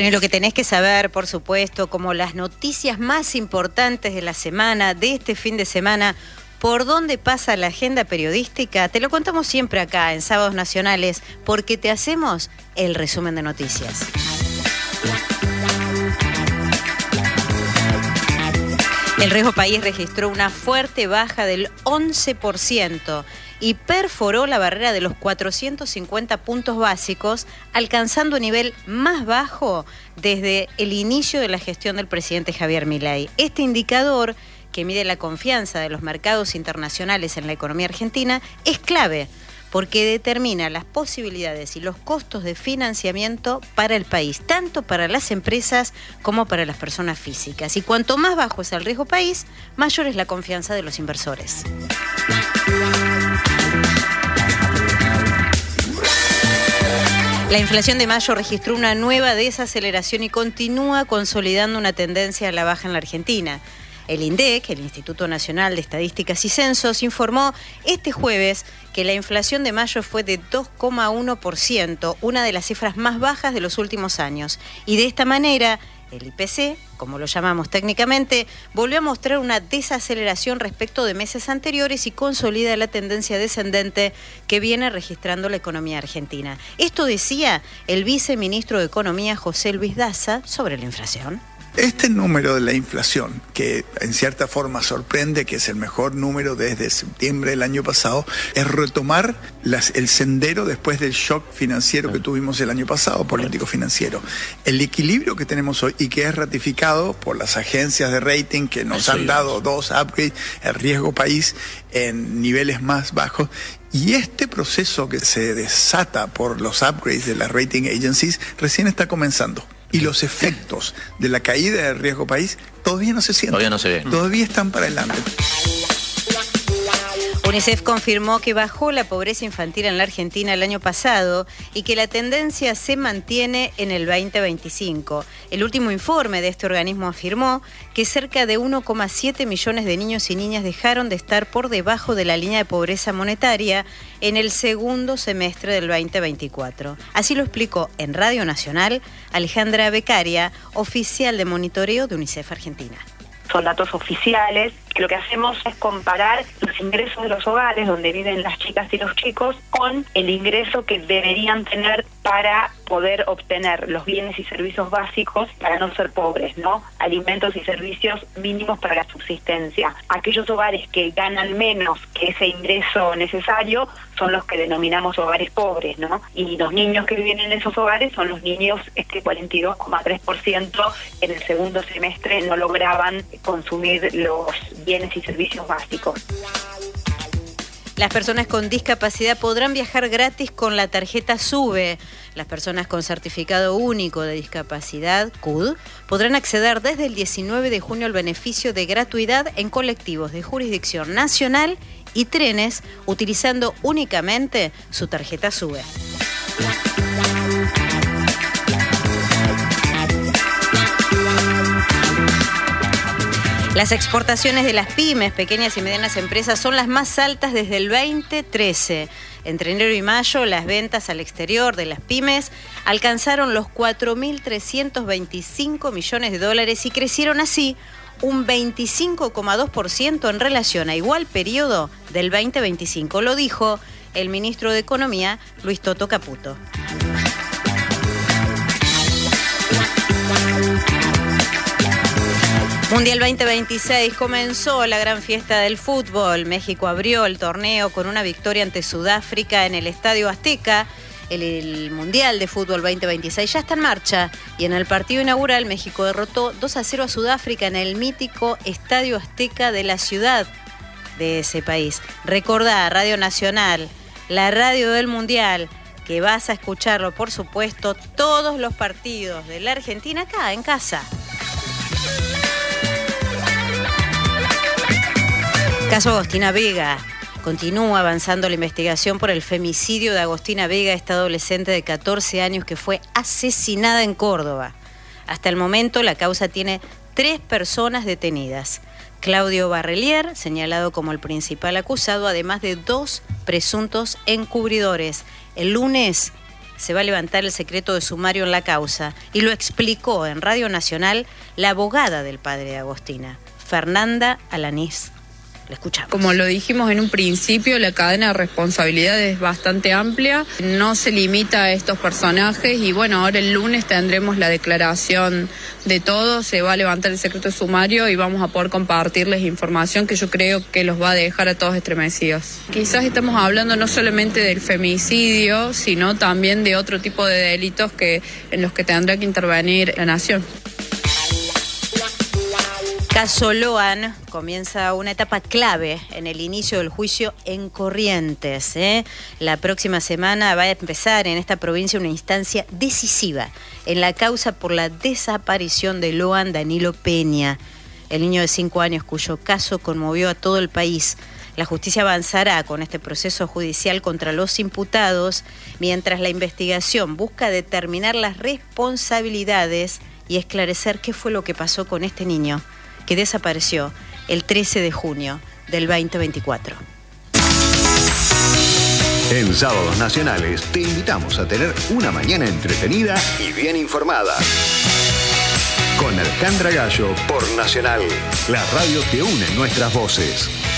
Bueno, y lo que tenés que saber, por supuesto, como las noticias más importantes de la semana, de este fin de semana, por dónde pasa la agenda periodística, te lo contamos siempre acá en Sábados Nacionales, porque te hacemos el resumen de noticias. El riesgo país registró una fuerte baja del 11% y perforó la barrera de los 450 puntos básicos, alcanzando un nivel más bajo desde el inicio de la gestión del presidente Javier Milei. Este indicador, que mide la confianza de los mercados internacionales en la economía argentina, es clave porque determina las posibilidades y los costos de financiamiento para el país, tanto para las empresas como para las personas físicas. Y cuanto más bajo es el riesgo país, mayor es la confianza de los inversores. La inflación de mayo registró una nueva desaceleración y continúa consolidando una tendencia a la baja en la Argentina. El INDEC, el Instituto Nacional de Estadísticas y Censos, informó este jueves que la inflación de mayo fue de 2,1%, una de las cifras más bajas de los últimos años. Y de esta manera, el IPC, como lo llamamos técnicamente, volvió a mostrar una desaceleración respecto de meses anteriores y consolida la tendencia descendente que viene registrando la economía argentina. Esto decía el viceministro de Economía, José Luis Daza, sobre la inflación. Este número de la inflación, que en cierta forma sorprende, que es el mejor número desde septiembre del año pasado, es retomar el sendero después del shock financiero que tuvimos el año pasado, político-financiero. El equilibrio que tenemos hoy y que es ratificado por las agencias de rating que nos han dado 2 upgrades, el riesgo país en niveles más bajos. Y este proceso que se desata por los upgrades de las rating agencies recién está comenzando. Y los efectos de la caída del riesgo país todavía no se sienten. Todavía no se ven. Todavía están para adelante. UNICEF confirmó que bajó la pobreza infantil en la Argentina el año pasado y que la tendencia se mantiene en el 2025. El último informe de este organismo afirmó que cerca de 1,7 millones de niños y niñas dejaron de estar por debajo de la línea de pobreza monetaria en el segundo semestre del 2024. Así lo explicó en Radio Nacional Alejandra Beccaria, oficial de monitoreo de UNICEF Argentina. Son datos oficiales, que lo que hacemos es comparar los ingresos de los hogares donde viven las chicas y los chicos con el ingreso que deberían tener para poder obtener los bienes y servicios básicos para no ser pobres, ¿no? Alimentos y servicios mínimos para la subsistencia. Aquellos hogares que ganan menos que ese ingreso necesario son los que denominamos hogares pobres, ¿no? Y los niños que viven en esos hogares son los niños, 42,3% en el segundo semestre no lograban consumir los bienes y servicios básicos. Las personas con discapacidad podrán viajar gratis con la tarjeta SUBE. Las personas con certificado único de discapacidad, CUD, podrán acceder desde el 19 de junio al beneficio de gratuidad en colectivos de jurisdicción nacional y trenes, utilizando únicamente su tarjeta SUBE. Las exportaciones de las pymes, pequeñas y medianas empresas, son las más altas desde el 2013. Entre enero y mayo, las ventas al exterior de las pymes alcanzaron los 4.325 millones de dólares y crecieron así un 25,2% en relación a igual periodo del 2025. Lo dijo el ministro de Economía, Luis Toto Caputo. Mundial 2026 comenzó la gran fiesta del fútbol. México abrió el torneo con una victoria ante Sudáfrica en el Estadio Azteca. El Mundial de Fútbol 2026 ya está en marcha y en el partido inaugural México derrotó 2-0 a Sudáfrica en el mítico Estadio Azteca de la ciudad de ese país. Recordá, Radio Nacional, la radio del Mundial, que vas a escucharlo, por supuesto, todos los partidos de la Argentina acá en casa. Caso Agostina Vega. Continúa avanzando la investigación por el femicidio de Agostina Vega, esta adolescente de 14 años que fue asesinada en Córdoba. Hasta el momento la causa tiene 3 personas detenidas. Claudio Barrelier, señalado como el principal acusado, además de 2 presuntos encubridores. El lunes se va a levantar el secreto de sumario en la causa, y lo explicó en Radio Nacional la abogada del padre de Agostina, Fernanda Alanís. La escuchamos. Como lo dijimos en un principio, la cadena de responsabilidad es bastante amplia, no se limita a estos personajes y bueno, ahora el lunes tendremos la declaración de todos, se va a levantar el secreto de sumario y vamos a poder compartirles información que yo creo que los va a dejar a todos estremecidos. Quizás estamos hablando no solamente del femicidio, sino también de otro tipo de delitos en los que tendrá que intervenir la nación. Caso Loan comienza una etapa clave en el inicio del juicio en Corrientes. La próxima semana va a empezar en esta provincia una instancia decisiva en la causa por la desaparición de Loan Danilo Peña, el niño de 5 años cuyo caso conmovió a todo el país. La justicia avanzará con este proceso judicial contra los imputados, mientras la investigación busca determinar las responsabilidades y esclarecer qué fue lo que pasó con este niño que desapareció el 13 de junio del 2024. En Sábados Nacionales te invitamos a tener una mañana entretenida y bien informada. Con Alejandra Gallo por Nacional, la radio que une nuestras voces.